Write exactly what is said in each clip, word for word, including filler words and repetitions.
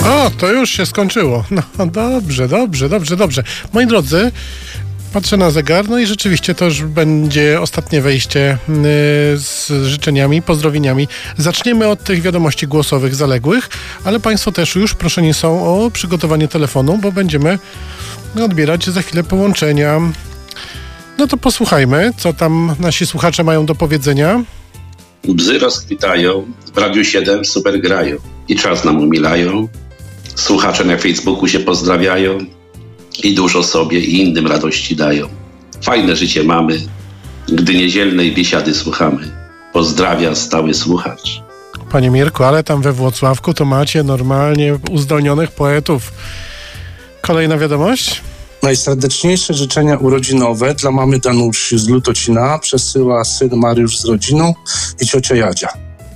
O, to już się skończyło. No dobrze, dobrze, dobrze, dobrze. Moi drodzy, patrzę na zegar, no i rzeczywiście to już będzie ostatnie wejście yy, z życzeniami, pozdrowieniami. Zaczniemy od tych wiadomości głosowych zaległych, ale Państwo też już proszeni są o przygotowanie telefonu, bo będziemy odbierać za chwilę połączenia. No to posłuchajmy, co tam nasi słuchacze mają do powiedzenia. Bzy rozkwitają, w Radiu siedem super grają i czas nam umilają. Słuchacze na Facebooku się pozdrawiają i dużo sobie i innym radości dają. Fajne życie mamy, gdy niedzielnej biesiady słuchamy. Pozdrawia stały słuchacz. Panie Mirku, ale tam we Włocławku to macie normalnie uzdolnionych poetów. Kolejna wiadomość. Najserdeczniejsze życzenia urodzinowe dla mamy Danusi z Lutocina przesyła syn Mariusz z rodziną i ciocia Jadzia.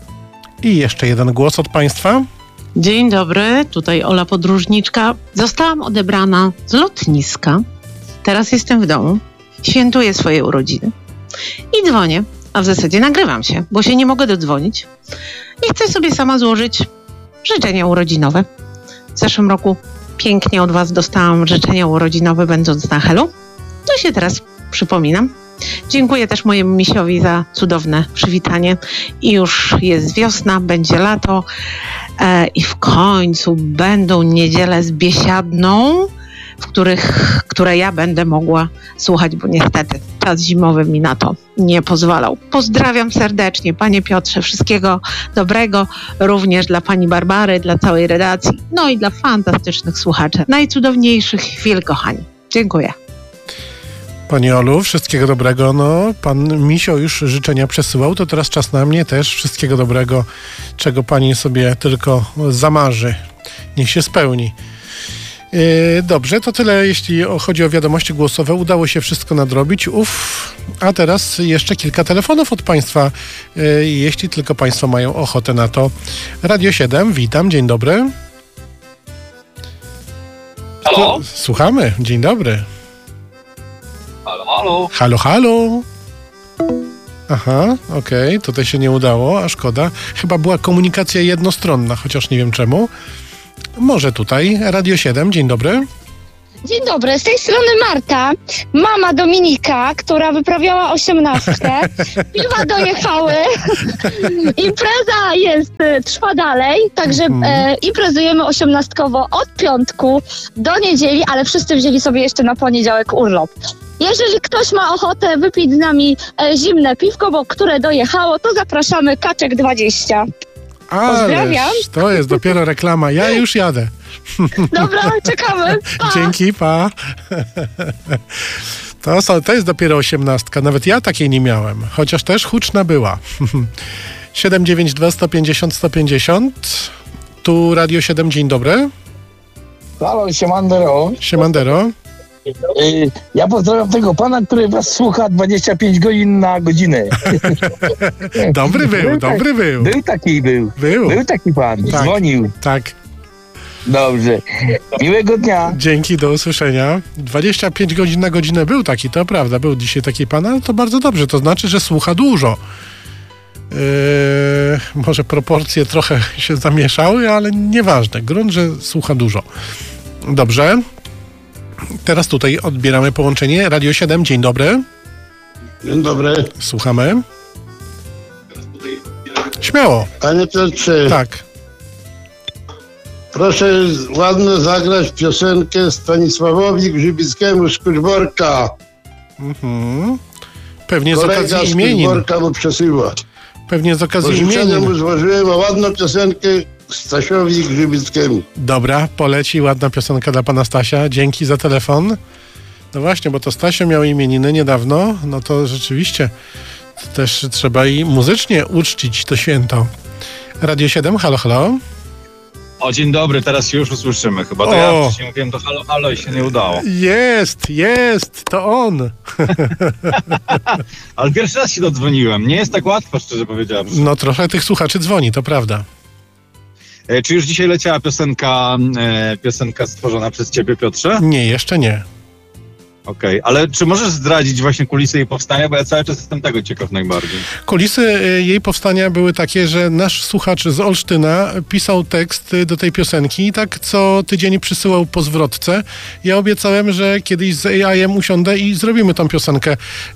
I jeszcze jeden głos od Państwa. Dzień dobry, tutaj Ola Podróżniczka. Zostałam odebrana z lotniska. Teraz jestem w domu. Świętuję swoje urodziny. I dzwonię, a w zasadzie nagrywam się, bo się nie mogę dodzwonić. I chcę sobie sama złożyć życzenia urodzinowe. W zeszłym roku pięknie od Was dostałam życzenia urodzinowe, będąc na Helu. To się teraz przypominam. Dziękuję też mojemu misiowi za cudowne przywitanie. I już jest wiosna, będzie lato e, i w końcu będą niedziele z biesiadną, w których, które ja będę mogła słuchać, bo niestety czas zimowy mi na to nie pozwalał. Pozdrawiam serdecznie, Panie Piotrze, wszystkiego dobrego, również dla Pani Barbary, dla całej redakcji, no i dla fantastycznych słuchaczy. Najcudowniejszych chwil, kochani. Dziękuję. Pani Olu, wszystkiego dobrego. No, pan Misio już życzenia przesyłał, to teraz czas na mnie też. Wszystkiego dobrego, czego pani sobie tylko zamarzy. Niech się spełni. Yy, dobrze, to tyle, jeśli chodzi o wiadomości głosowe. Udało się wszystko nadrobić. Uff. A teraz jeszcze kilka telefonów od Państwa, yy, jeśli tylko Państwo mają ochotę na to. Radio siedem, witam, dzień dobry. Halo? To, słuchamy, dzień dobry. Halo, halo. Halo, halo. Aha, okej, okay. Tutaj się nie udało, a szkoda. Chyba była komunikacja jednostronna, chociaż nie wiem czemu. Może tutaj, Radio siedem, dzień dobry. Dzień dobry, z tej strony Marta, mama Dominika, która wyprawiała osiemnastkę. Piwa dojechały. Impreza jest, trwa dalej, także mm. e, imprezujemy osiemnastkowo od piątku do niedzieli, ale wszyscy wzięli sobie jeszcze na poniedziałek urlop. Jeżeli ktoś ma ochotę wypić z nami e, zimne piwko, bo które dojechało, to zapraszamy, Kaczek dwadzieścia. Pozdrawiam. Ależ, to jest dopiero reklama. Ja już jadę. Dobra, czekamy. Pa. Dzięki, pa. To, są, to jest dopiero osiemnastka. Nawet ja takiej nie miałem. Chociaż też huczna była. siedem dziewięć dwa sto pięćdziesiąt sto pięćdziesiąt. Tu Radio siedem, dzień dobry. Halo, siemandero. Siemandero. Yy, ja pozdrawiam tego pana, który was słucha dwadzieścia pięć godzin na godzinę. Dobry był, był dobry tak, był. Był taki, był. Był. Był taki pan, tak, dzwonił. Tak. Dobrze. Miłego dnia. Dzięki, do usłyszenia. dwadzieścia pięć godzin na godzinę był taki, to prawda, był dzisiaj taki pan, ale to bardzo dobrze, to znaczy, że słucha dużo. Yy, może proporcje trochę się zamieszały, ale nieważne. Grunt, że słucha dużo. Dobrze. Teraz tutaj odbieramy połączenie. Radio siedem, dzień dobry. Dzień dobry. Słuchamy. Śmiało. Panie Piotrze. Tak. Proszę ładnie zagrać piosenkę Stanisławowi Grzybickiemu z Kuźborka. Mhm. Pewnie Kolega z okazji z imienin. Kuźborka mu przesyła. Pewnie z okazji Życzenia imienin. mu złożyłem o ładną piosenkę Stasiowi Grzybickiemu. Dobra, poleci ładna piosenka dla pana Stasia. Dzięki za telefon. No właśnie, bo to Stasio miał imieniny niedawno. No to rzeczywiście też trzeba i muzycznie uczcić to święto. Radio siedem, halo, halo. O, dzień dobry, teraz się już usłyszymy. Chyba to o. ja wcześniej mówiłem to halo, halo i się nie udało. Jest, jest, to on. Ale pierwszy raz się dodzwoniłem. Nie jest tak łatwo, szczerze powiedziawszy. No trochę tych słuchaczy dzwoni, to prawda. E, czy już dzisiaj leciała piosenka, e, piosenka stworzona przez ciebie, Piotrze? Nie, jeszcze nie. Okej, okay. Ale czy możesz zdradzić właśnie kulisy jej powstania, bo ja cały czas jestem tego ciekaw najbardziej. Kulisy jej powstania były takie, że nasz słuchacz z Olsztyna pisał tekst do tej piosenki i tak co tydzień przysyłał po zwrotce. Ja obiecałem, że kiedyś z A I em usiądę i zrobimy tą piosenkę.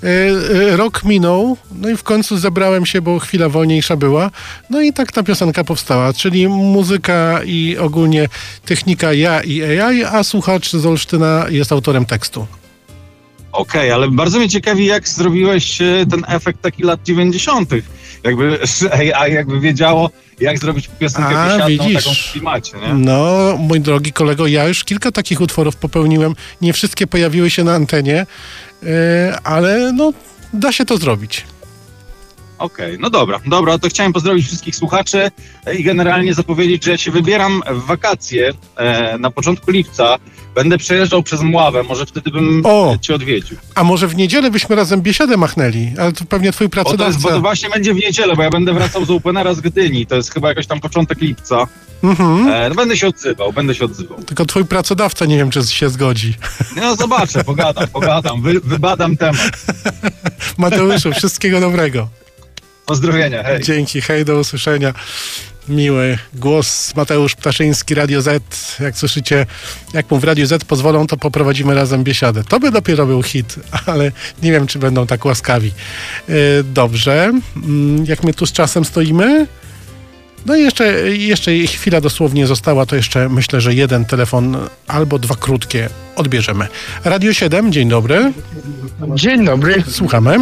Rok minął, no i w końcu zebrałem się, bo chwila wolniejsza była. No i tak ta piosenka powstała, czyli muzyka i ogólnie technika ja i A I, a słuchacz z Olsztyna jest autorem tekstu. Okej, okay, ale bardzo mnie ciekawi, jak zrobiłeś ten efekt taki lat dziewięćdziesiątych. Jakby A I jakby wiedziało, jak zrobić piosenkę A, biesiadną widzisz. taką w klimacie, nie? No, mój drogi kolego, ja już kilka takich utworów popełniłem. Nie wszystkie pojawiły się na antenie, yy, ale no, da się to zrobić. Okej, okay, no dobra, dobra, to chciałem pozdrowić wszystkich słuchaczy i generalnie zapowiedzieć, że ja się wybieram w wakacje e, na początku lipca. Będę przejeżdżał przez Mławę, może wtedy bym o, cię odwiedził. A może w niedzielę byśmy razem biesiadę machnęli, ale to pewnie twój pracodawca... Bo to, jest, bo to właśnie będzie w niedzielę, bo ja będę wracał z Openera z Gdyni, to jest chyba jakoś tam początek lipca. Mhm. E, no będę się odzywał, będę się odzywał. Tylko twój pracodawca nie wiem, czy się zgodzi. No zobaczę, pogadam, pogadam, wy, wybadam temat. Mateuszu, wszystkiego dobrego. Pozdrowienia, hej. Dzięki, hej, do usłyszenia. Miły głos, Mateusz Ptaszyński, Radio Z. Jak słyszycie, jak mu w Radiu Z pozwolą, to poprowadzimy razem biesiadę. To by dopiero był hit, ale nie wiem, czy będą tak łaskawi. Yy, dobrze. Yy, jak my tu z czasem stoimy? No i jeszcze, jeszcze chwila dosłownie została, to jeszcze myślę, że jeden telefon albo dwa krótkie odbierzemy. Radio siedem, dzień dobry. Dzień dobry. Słuchamy.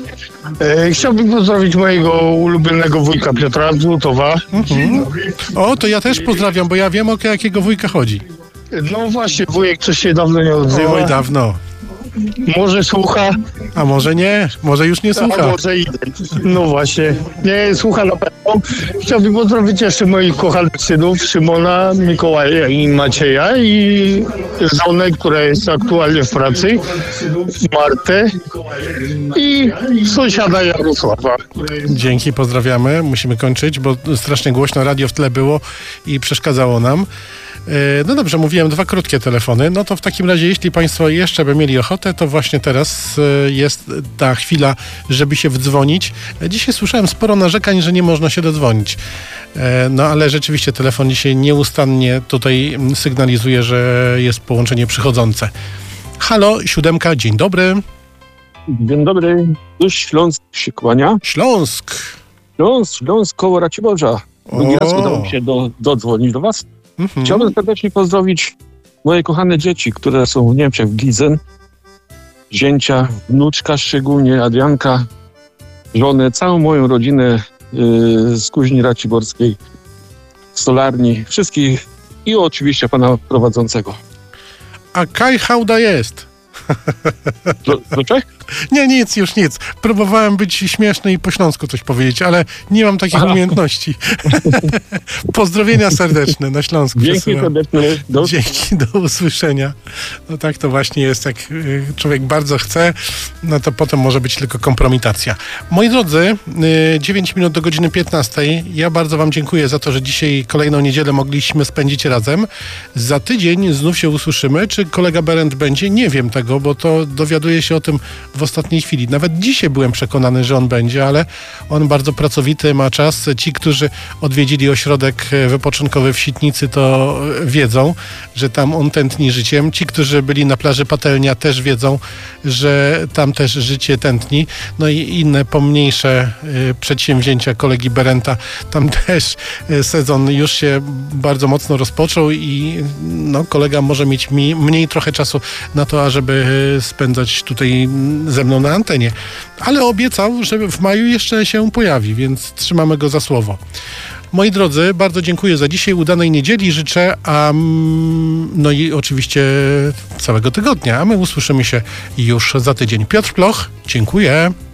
E, chciałbym pozdrowić mojego ulubionego wujka Piotra z Lutowa. Mhm. O, to ja też pozdrawiam, bo ja wiem, o jakiego wujka chodzi. No właśnie, wujek coś się dawno nie odzywa. Oj, dawno. Może słucha. A może nie, może już nie słucha. A może i... No właśnie, nie słucha na pewno. Chciałbym pozdrowić jeszcze moich kochanych synów, Szymona, Mikołaja i Macieja i żonę, która jest aktualnie w pracy, Martę i sąsiada Jarosława. Dzięki, pozdrawiamy. Musimy kończyć, bo strasznie głośno radio w tle było i przeszkadzało nam. No dobrze, mówiłem dwa krótkie telefony, no to w takim razie, jeśli Państwo jeszcze by mieli ochotę, to właśnie teraz jest ta chwila, żeby się wdzwonić. Dzisiaj słyszałem sporo narzekań, że nie można się dodzwonić. No ale rzeczywiście telefon dzisiaj nieustannie tutaj sygnalizuje, że jest połączenie przychodzące. Halo, siódemka, dzień dobry. Dzień dobry, już Śląsk się kłania. Śląsk. Śląsk, Śląsk koło Raciborza. Drugi raz udało mi się do, dodzwonić do Was. Mhm. Chciałbym serdecznie pozdrowić moje kochane dzieci, które są w Niemczech, w Gizen. Zięcia, wnuczka szczególnie, Adrianka, żonę, całą moją rodzinę yy, z Kuźni Raciborskiej, Stolarni, wszystkich i oczywiście pana prowadzącego. A Kaj Hałda jest. Proszę? Nie, nic, już nic. Próbowałem być śmieszny i po śląsku coś powiedzieć, ale nie mam takich Aha. umiejętności. Pozdrowienia serdeczne na Śląsku. Dzięki serdeczne. Do... Dzięki, do usłyszenia. No tak to właśnie jest, jak człowiek bardzo chce, no to potem może być tylko kompromitacja. Moi drodzy, dziewięć minut do godziny piętnastej. Ja bardzo wam dziękuję za to, że dzisiaj kolejną niedzielę mogliśmy spędzić razem. Za tydzień znów się usłyszymy. Czy kolega Berend będzie? Nie wiem tego, bo to dowiaduję się o tym w ostatniej chwili. Nawet dzisiaj byłem przekonany, że on będzie, ale on bardzo pracowity, ma czas. Ci, którzy odwiedzili ośrodek wypoczynkowy w Sitnicy, to wiedzą, że tam on tętni życiem. Ci, którzy byli na plaży Patelnia, też wiedzą, że tam też życie tętni. No i inne pomniejsze y, przedsięwzięcia kolegi Berenta. Tam też y, sezon już się bardzo mocno rozpoczął i no, kolega może mieć mi, mniej trochę czasu na to, ażeby y, spędzać tutaj ze mną na antenie. Ale obiecał, że w maju jeszcze się pojawi, więc trzymamy go za słowo. Moi drodzy, bardzo dziękuję za dzisiaj. Udanej niedzieli życzę, a no i oczywiście całego tygodnia. A my usłyszymy się już za tydzień. Piotr Ploch, dziękuję.